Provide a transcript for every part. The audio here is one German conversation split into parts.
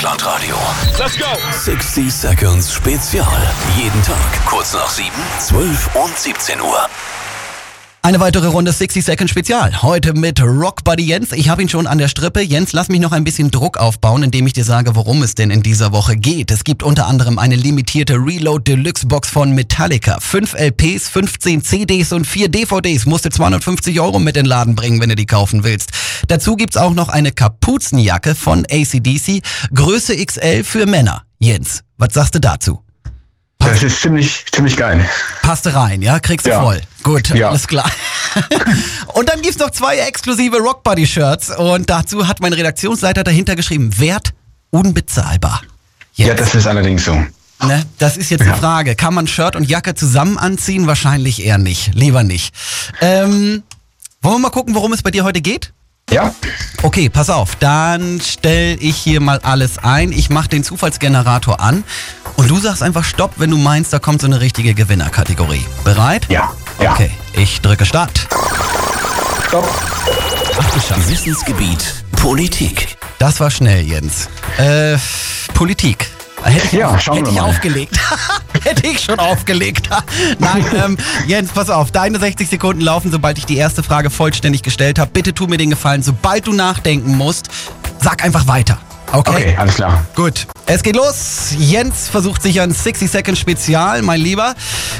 Rockland Radio. Let's go! 60 Seconds Spezial. Jeden Tag kurz nach 7, 12 und 17 Uhr. Eine weitere Runde 60 Seconds Spezial. Heute mit Rockbuddy Jens. Ich habe ihn schon an der Strippe. Jens, lass mich noch ein bisschen Druck aufbauen, indem ich dir sage, worum es denn in dieser Woche geht. Es gibt unter anderem eine limitierte Reload Deluxe Box von Metallica. 5 LPs, 15 CDs und 4 DVDs. Musst du 250 € mit in den Laden bringen, wenn du die kaufen willst. Dazu gibt's auch noch eine Kapuzenjacke von AC/DC. Größe XL für Männer. Jens, was sagst du dazu? Das ist ziemlich geil. Passt rein, ja? Kriegst du voll. Gut, Ja. Alles klar. Und dann gibt's noch 2 exklusive Rockbuddy-Shirts. Und dazu hat mein Redaktionsleiter dahinter geschrieben, Wert unbezahlbar. Jetzt, Ja, das ist allerdings so. ne? Das ist jetzt die Frage. Kann man Shirt und Jacke zusammen anziehen? Wahrscheinlich eher nicht. Lieber nicht. Wollen wir mal gucken, worum es bei dir heute geht? Ja, Okay, pass auf. Dann stell ich hier mal alles ein. Ich mache den Zufallsgenerator an. Und du sagst einfach Stopp, wenn du meinst, da kommt so eine richtige Gewinnerkategorie. Bereit? ja. Okay, ich drücke Start. Stopp. Ach du Scheiße. Wissensgebiet Politik. Das war schnell, Jens. Politik. Hätte ich schauen wir mal. aufgelegt. Hätte ich schon aufgelegt. Nein, Jens, pass auf. Deine 60 Sekunden laufen, sobald ich die erste Frage vollständig gestellt habe. Bitte tu mir den Gefallen, sobald du nachdenken musst, sag einfach weiter. Okay, alles klar. Gut, es geht los. Jens versucht sich ein 60 Seconds Spezial, mein Lieber.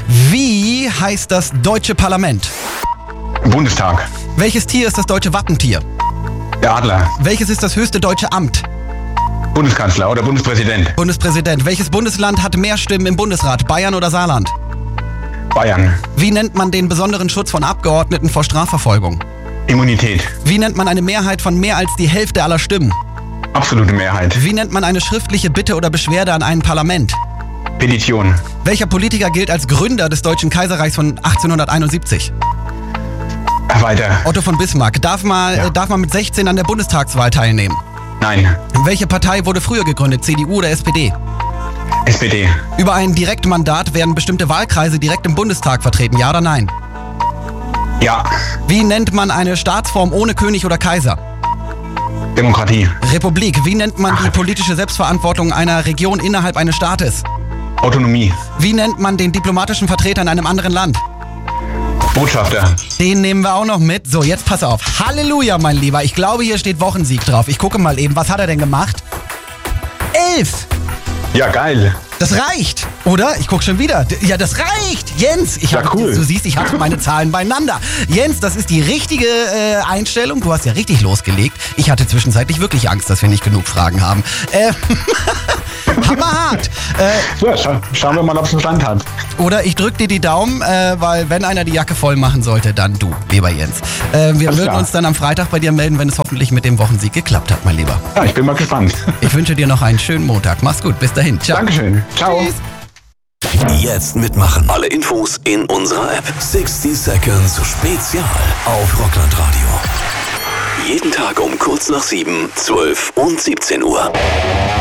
Wie heißt das deutsche Parlament? Bundestag. Welches Tier ist das deutsche Wappentier? Der Adler. Welches ist das höchste deutsche Amt? Bundeskanzler oder Bundespräsident. Bundespräsident. Welches Bundesland hat mehr Stimmen im Bundesrat? Bayern oder Saarland? Bayern. Wie nennt man den besonderen Schutz von Abgeordneten vor Strafverfolgung? Immunität. Wie nennt man eine Mehrheit von mehr als die Hälfte aller Stimmen? Absolute Mehrheit. Wie nennt man eine schriftliche Bitte oder Beschwerde an ein Parlament? Petition. Welcher Politiker gilt als Gründer des Deutschen Kaiserreichs von 1871? Weiter. Otto von Bismarck. Darf man mit 16 an der Bundestagswahl teilnehmen? Nein. Welche Partei wurde früher gegründet? CDU oder SPD? SPD. Über ein Direktmandat werden bestimmte Wahlkreise direkt im Bundestag vertreten, ja oder nein? Ja. Wie nennt man eine Staatsform ohne König oder Kaiser? Demokratie. Republik. Wie nennt man die politische Selbstverantwortung einer Region innerhalb eines Staates? Autonomie. Wie nennt man den diplomatischen Vertreter in einem anderen Land? Botschafter. Den nehmen wir auch noch mit. So, jetzt pass auf. Halleluja, mein Lieber. Ich glaube, hier steht Wochensieg drauf. Ich gucke mal eben. Was hat er denn gemacht? 11. Ja, geil. Das reicht, oder? Ich guck schon wieder. Ja, das reicht. Jens, cool. Du siehst, ich hatte meine Zahlen beieinander. Jens, das ist die richtige Einstellung. Du hast ja richtig losgelegt. Ich hatte zwischenzeitlich wirklich Angst, dass wir nicht genug Fragen haben. Hammerhart. Ja, schauen wir mal, ob es einen Stand hat. Oder ich drück dir die Daumen, weil wenn einer die Jacke voll machen sollte, dann du, lieber Jens. Wir würden uns dann am Freitag bei dir melden, wenn es hoffentlich mit dem Wochensieg geklappt hat, mein Lieber. Ja, ich bin mal gespannt. Ich wünsche dir noch einen schönen Montag. Mach's gut. Bis dahin. Ciao. Dankeschön. Ciao. Tschüss. Jetzt mitmachen. Alle Infos in unserer App. 60 Seconds Spezial auf Rockland Radio. Jeden Tag um kurz nach 7, 12 und 17 Uhr.